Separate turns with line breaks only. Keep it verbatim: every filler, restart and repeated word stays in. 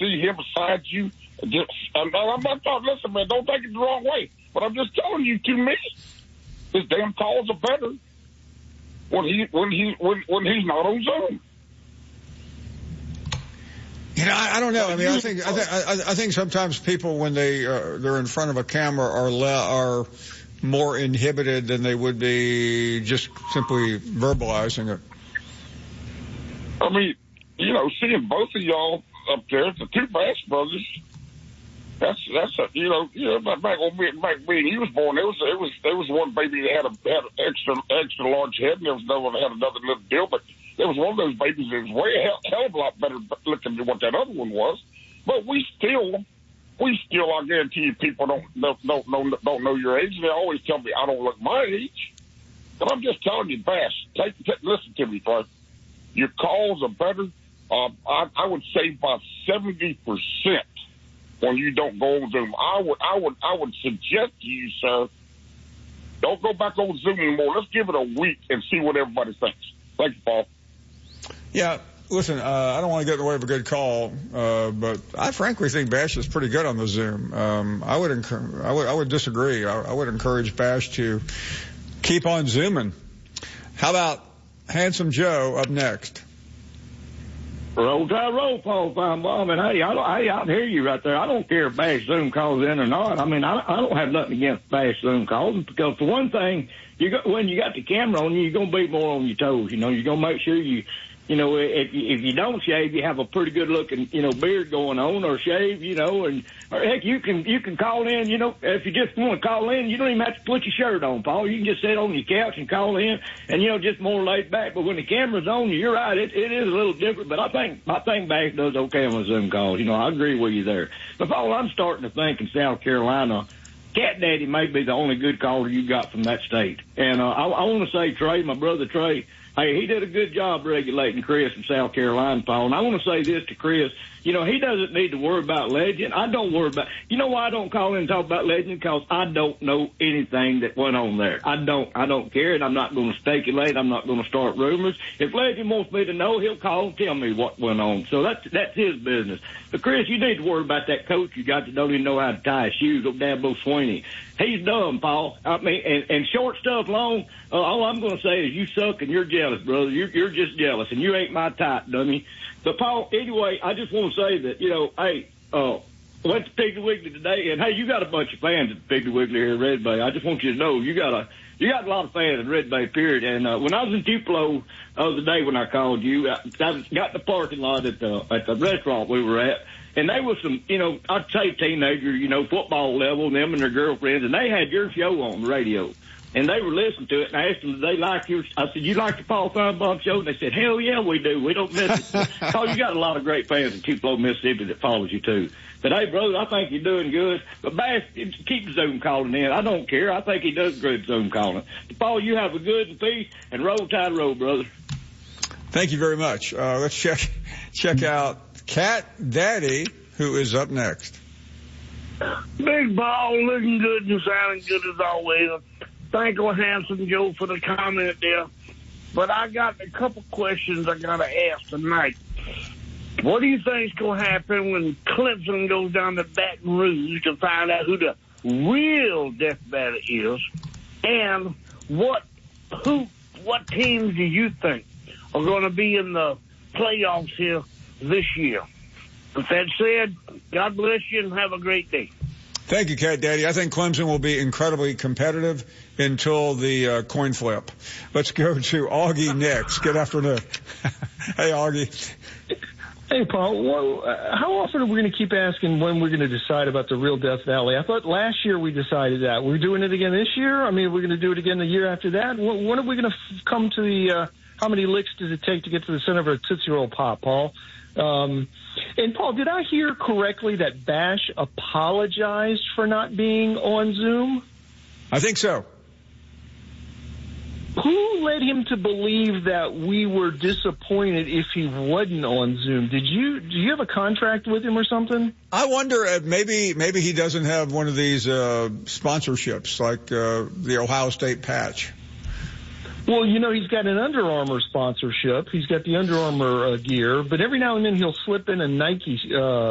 see him beside you. Just, and I'm not talking, listen, man, don't take it the wrong way. But I'm just telling you, to me, his damn calls are better when he when he when when he's not on Zoom.
You know, I, I don't know. I mean, I think I, th- I, I think sometimes people, when they uh, they're in front of a camera, are le- are more inhibited than they would be just simply verbalizing it.
I mean, you know, seeing both of y'all up there, the two Bass brothers. That's that's a, you know you know back when me, back when he was born, there was there was there was one baby that had a had an extra extra large head, and there was another one that had another little deal, but. There was one of those babies that was way a hell, hell of a lot better looking than what that other one was. But we still, we still, I guarantee you, people don't don't don't know, don't know your age. And they always tell me I don't look my age. But I'm just telling you, Bass, take, take listen to me, bro. Your calls are better. Uh, I, I would say by seventy percent when you don't go on Zoom. I would, I would, I would suggest to you, sir, don't go back on Zoom anymore. Let's give it a week and see what everybody thinks. Thank you, Paul.
Yeah, listen, uh, I don't want to get in the way of a good call, uh, but I frankly think Bash is pretty good on the Zoom. Um, I would, enc- I would, I would disagree. I, I would encourage Bash to keep on Zooming. How about Handsome Joe up next?
Roll, tide, roll, Paul Feinbaum. And hey, I, don't, I, I hear you right there. I don't care if Bash Zoom calls in or not. I mean, I, I don't have nothing against Bash Zoom calls because for one thing, you got, when you got the camera on you, you're going to be more on your toes. You know, you're going to make sure you, you know, if you, if you don't shave, you have a pretty good looking, you know, beard going on, or shave, you know, and or heck, you can you can call in, you know, if you just want to call in, you don't even have to put your shirt on, Paul. You can just sit on your couch and call in, and you know, just more laid back. But when the camera's on you, you're right, it, it is a little different. But I think I think Bash does okay on a Zoom call. You know, I agree with you there. But Paul, I'm starting to think in South Carolina, Cat Daddy may be the only good caller you got from that state. And uh, I, I want to say, Trey, my brother Trey. Hey, he did a good job regulating Chris from South Carolina, Paul. And I want to say this to Chris. You know, he doesn't need to worry about Legend. I don't worry about, you know why I don't call in and talk about Legend? Because I don't know anything that went on there. I don't, I don't care, and I'm not going to speculate. I'm not going to start rumors. If Legend wants me to know, he'll call and tell me what went on. So that's, that's his business. But Chris, you need to worry about that coach you got that don't even know how to tie his shoes, old Dabo Swinney. He's dumb, Paul. I mean, and, and short stuff long, uh, all I'm going to say is you suck and you're jealous, brother. You're, you're just jealous, and you ain't my type, dummy. But, Paul, anyway, I just want to say that, you know, hey, uh, went to Piggly Wiggly today, and, hey, you got a bunch of fans at Piggly Wiggly here in Red Bay. I just want you to know you got a you got a lot of fans in Red Bay, period. And uh, when I was in Tupelo the other day when I called you, I, I got in the parking lot at the, at the restaurant we were at, and they was some, you know, I'd say teenagers, you know, football level, them and their girlfriends, and they had your show on the radio. And they were listening to it, and I asked them, did they like your, I said, you like the Paul Feinbaum show? And they said, hell yeah, we do. We don't miss it. Oh, you got a lot of great fans in Tupelo, Mississippi that follows you too. But hey, brother, I think you're doing good. But Bass, keep Zoom calling in. I don't care. I think he does good Zoom calling. But Paul, you have a good and peace, and roll tide roll, brother.
Thank you very much. Uh, let's check, check out Cat Daddy, who is up next.
Big Paul, looking good and sounding good as always. Thank you, Handsome Joe, for the comment there. But I got a couple questions I got to ask tonight. What do you think is going to happen when Clemson goes down to Baton Rouge to find out who the real Death Valley is? And what who what teams do you think are going to be in the playoffs here this year? With that said, God bless you and have a great day.
Thank you, Cat Daddy. I think Clemson will be incredibly competitive until the uh, coin flip. Let's go to Augie next. Good afternoon. Hey, Augie.
Hey, Paul. Well, uh, how often are we going to keep asking when we're going to decide about the real Death Valley? I thought last year we decided that. We're doing it again this year? I mean, we're going to do it again the year after that? When, when are we going to f- come to the uh, how many licks does it take to get to the center of a Tootsie Roll Pop, Paul? Um, and, Paul, did I hear correctly that Bash apologized for not being on Zoom?
I think so.
Who led him to believe that we were disappointed if he wasn't on Zoom? Did you do you have a contract with him or something?
I wonder if maybe maybe he doesn't have one of these uh, sponsorships like uh, the Ohio State patch.
Well, you know, he's got an Under Armour sponsorship. He's got the Under Armour uh, gear, but every now and then he'll slip in a Nike uh